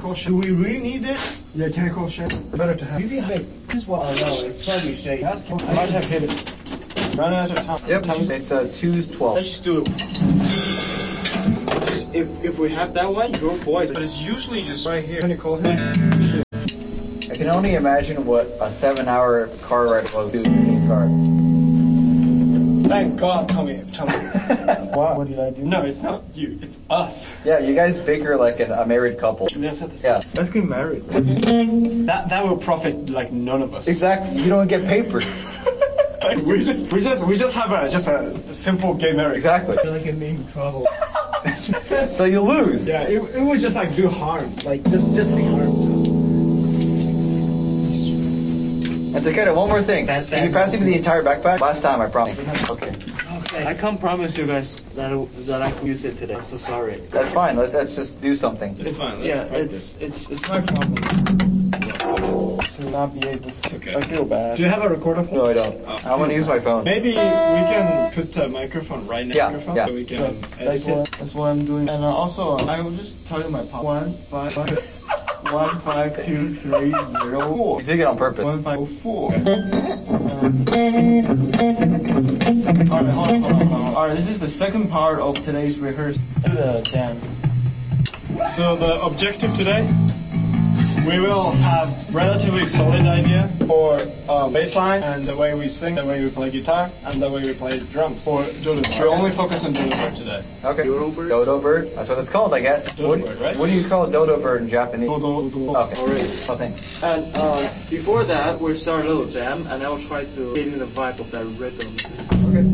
chemical shell. Do we really need this? Yeah, chemical shell. Better to have. This is what I know. It's probably shade. I might have hit it. Run out of time. Yep, it's 2:12. Let's just do it. If we have that one, go for it. But it's usually just right here. Chemical here. I can only imagine what a 7-hour car ride was to the same car. Thank God, Tommy. What did I do? No, it's not you. It's us. Yeah, you guys bicker like a married couple. Let's have this. Yeah. Let's get married. That will profit like none of us. Exactly. You don't get papers. Like, we just have a simple gay marriage. Exactly. I feel like I'm in trouble. So you lose. Yeah, it would just like do harm. Like just the harm to us. And Takeda, one more thing. Can you pass me the entire backpack? Last time, I promise. Okay. I can't promise you guys that I can use it today. I'm so sorry. That's fine. Let's just do something. It's fine. It's my problem. To not be able to. Okay. I feel bad. Do you have a recorder? No, I don't. I want to use my phone. Maybe we can put a microphone right next to your phone. Yeah. So we can That's what I'm doing. And also, I will just tell you my pop. 15230. You did it on purpose. 1504. Alright, hold on. Alright, this is the second part of today's rehearsal. Do the jam. So the objective today, we will have relatively solid idea for bass and the way we sing, the way we play guitar, and the way we play drums. For Dodo Bird. We'll only focus on Dodo Bird today. Okay. Dodo bird? Dodo bird. That's what it's called, I guess. Dodo bird, right? What do you call dodo bird in Japanese? Dodo. Okay. Alright. Oh, thanks. And before that, we'll start a little jam, and I'll try to get in the vibe of that rhythm. Okay.